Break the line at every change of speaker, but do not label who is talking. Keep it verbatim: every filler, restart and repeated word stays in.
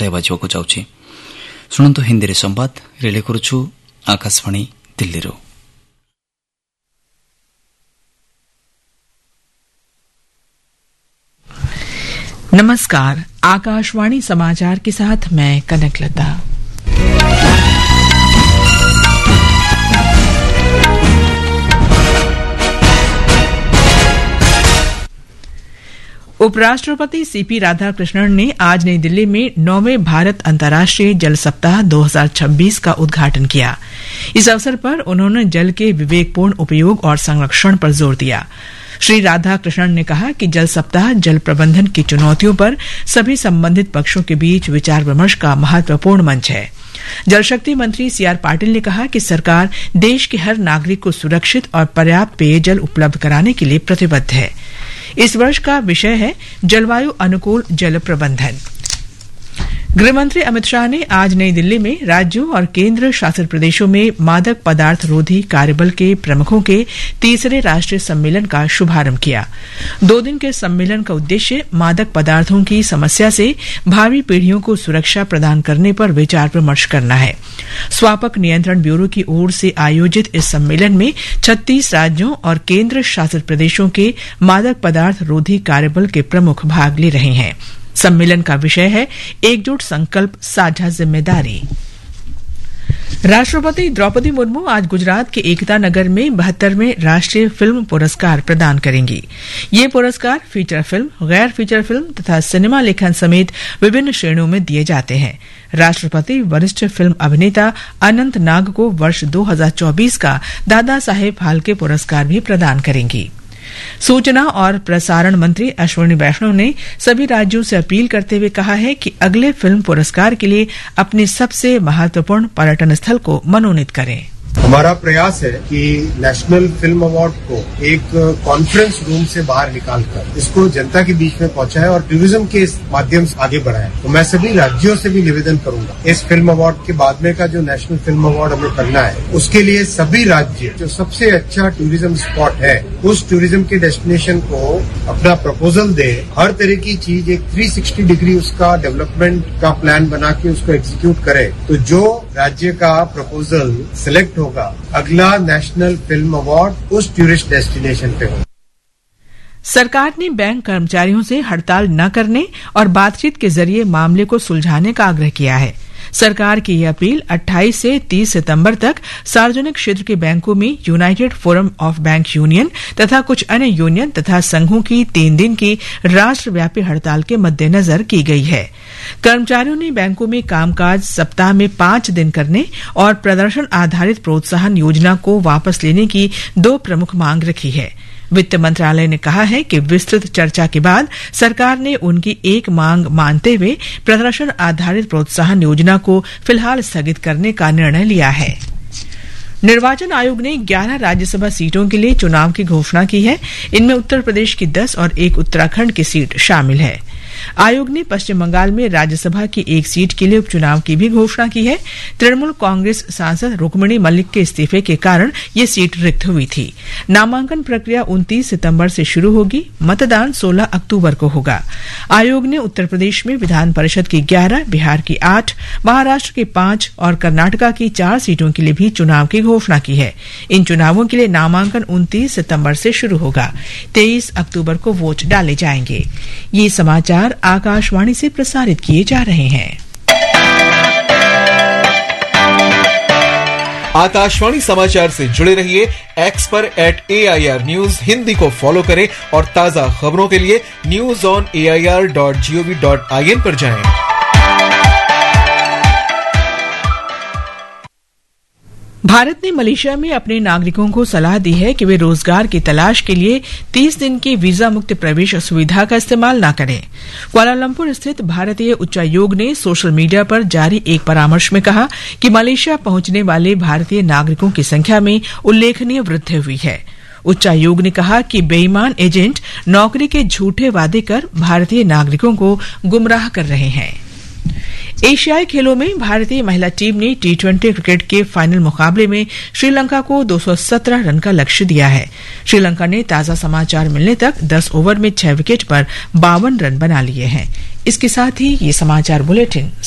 ଗୋଟାଏ ବାଜିବାକୁ ଯାଉଛି। ଶୁଣନ୍ତୁ ହିନ୍ଦୀରେ ସମ୍ବାଦ ରିଲେ କରୁଛୁ ଆକାଶବାଣୀ ଦିଲ୍ଲୀରୁ।
नमस्कार, आकाशवाणी समाचार के साथ मैं कनकलता। उपराष्ट्रपति सीपी राधाकृष्णन ने आज नई दिल्ली में नौवें भारत अंतर्राष्ट्रीय जल सप्ताह दो हज़ार छब्बीस का उद्घाटन किया। इस अवसर पर उन्होंने जल के विवेकपूर्ण उपयोग और संरक्षण पर जोर दिया। श्री राधाकृष्णन ने कहा कि जल सप्ताह जल प्रबंधन की चुनौतियों पर सभी संबंधित पक्षों के बीच विचार विमर्श का महत्वपूर्ण मंच है। जल शक्ति मंत्री सी आर पाटिल ने कहा कि सरकार देश के हर नागरिक को सुरक्षित और पर्याप्त पेयजल उपलब्ध कराने के लिए प्रतिबद्ध है। इस वर्ष का विषय है जलवायु अनुकूल जल प्रबंधन। गृहमंत्री अमित शाह ने आज नई दिल्ली में राज्यों और केंद्र शासित प्रदेशों में मादक पदार्थ रोधी कार्यबल के प्रमुखों के तीसरे राष्ट्रीय सम्मेलन का शुभारंभ किया। दो दिन के सम्मेलन का उद्देश्य मादक पदार्थों की समस्या से भावी पीढ़ियों को सुरक्षा प्रदान करने पर विचार विमर्श करना है। स्वापक नियंत्रण ब्यूरो की ओर से आयोजित इस सम्मेलन में छत्तीस राज्यों और केंद्र शासित प्रदेशों के मादक पदार्थ रोधी कार्यबल के प्रमुख भाग ले रहे हैं। सम्मेलन का विषय है एकजुट संकल्प साझा जिम्मेदारी। राष्ट्रपति द्रौपदी मुर्मू आज गुजरात के एकता नगर में बहत्तरवें राष्ट्रीय फिल्म पुरस्कार प्रदान करेंगी। ये पुरस्कार फीचर फिल्म, गैर फीचर फिल्म तथा सिनेमा लेखन समेत विभिन्न श्रेणियों में दिए जाते हैं। राष्ट्रपति वरिष्ठ फिल्म अभिनेता अनंत नाग को वर्ष दो हज़ार चौबीस का दादा साहेब फाल्के पुरस्कार भी प्रदान करेंगी। सूचना और प्रसारण मंत्री अश्विनी वैष्णव ने सभी राज्यों से अपील करते हुए कहा है कि अगले फिल्म पुरस्कार के लिए अपने सबसे महत्वपूर्ण पर्यटन स्थल को मनोनीत करें।
हमारा प्रयास है कि नेशनल फिल्म अवार्ड को एक कॉन्फ्रेंस रूम से बाहर निकालकर इसको जनता के बीच में पहुंचाए और टूरिज्म के माध्यम से आगे बढ़ाए। तो मैं सभी राज्यों से भी निवेदन करूंगा, इस फिल्म अवार्ड के बाद में का जो नेशनल फिल्म अवार्ड हमें करना है उसके लिए सभी राज्य जो सबसे अच्छा टूरिज्म स्पॉट है उस टूरिज्म के डेस्टिनेशन को अपना प्रपोजल दे। हर तरह की चीज एक तीन सौ साठ डिग्री उसका डेवलपमेंट का प्लान बना के उसको एग्जीक्यूट करे। तो जो राज्य का प्रपोजल सिलेक्ट होगा अगला नेशनल फिल्म अवार्ड उस टूरिस्ट डेस्टिनेशन पे होगा।
सरकार ने बैंक कर्मचारियों से हड़ताल न करने और बातचीत के जरिए मामले को सुलझाने का आग्रह किया है। सरकार की यह अपील अट्ठाईस से तीस सितंबर तक सार्वजनिक क्षेत्र के बैंकों में United forum of bank union तथा कुछ अन्य यूनियन तथा संघों की तीन दिन की राष्ट्रव्यापी हड़ताल के मद्देनजर की गई है। कर्मचारियों ने बैंकों में कामकाज सप्ताह में पांच दिन करने और प्रदर्शन आधारित प्रोत्साहन योजना को वापस लेने की दो प्रमुख मांग रखी है। वित्त मंत्रालय ने कहा है कि विस्तृत चर्चा के बाद सरकार ने उनकी एक मांग मानते हुए प्रदर्शन आधारित प्रोत्साहन योजना को फिलहाल स्थगित करने का निर्णय लिया है। निर्वाचन आयोग ने ग्यारह राज्यसभा सीटों के लिए चुनाव की घोषणा की है। इनमें उत्तर प्रदेश की दस और एक उत्तराखंड की सीट शामिल है। आयोग ने पश्चिम बंगाल में राज्यसभा की एक सीट के लिए उपचुनाव की भी घोषणा की है। तृणमूल कांग्रेस सांसद रुक्मिणी मलिक के इस्तीफे के कारण ये सीट रिक्त हुई थी। नामांकन प्रक्रिया उनतीस सितंबर से शुरू होगी। मतदान सोलह अक्टूबर को होगा। आयोग ने उत्तर प्रदेश में विधान परिषद की ग्यारह, बिहार की आठ, महाराष्ट्र की पांच और कर्नाटका की चार सीटों के लिए भी चुनाव की घोषणा की है। इन चुनावों के लिए नामांकन उनतीस सितंबर से शुरू होगा। तेईस अक्टूबर को वोट डाले जाएंगे। ये समाचार आकाशवाणी से प्रसारित किए जा रहे हैं।
आकाशवाणी समाचार से जुड़े रहिए। एक्स पर eight A I R news Hindi को फॉलो करें और ताजा खबरों के लिए news on A I R dot G O V dot I N पर जाएं।
भारत ने मलेशिया में अपने नागरिकों को सलाह दी है कि वे रोजगार की तलाश के लिए तीस दिन की वीजा मुक्त प्रवेश सुविधा का इस्तेमाल न करें। कुआलालंपुर स्थित भारतीय उच्चायोग ने सोशल मीडिया पर जारी एक परामर्श में कहा कि मलेशिया पहुंचने वाले भारतीय नागरिकों की संख्या में उल्लेखनीय वृद्धि हुई है। उच्चायोग ने कहा कि बेईमान एजेंट नौकरी के झूठे वादे कर भारतीय नागरिकों को गुमराह कर रहे हैं। एशियाई खेलों में भारतीय महिला टीम ने टी ट्वेंटी क्रिकेट के फाइनल मुकाबले में श्रीलंका को दो सौ सत्रह रन का लक्ष्य दिया है। श्रीलंका ने ताजा समाचार मिलने तक दस ओवर में छह विकेट पर बावन रन बना लिए हैं। इसके साथ ही ये समाचार बुलेटिन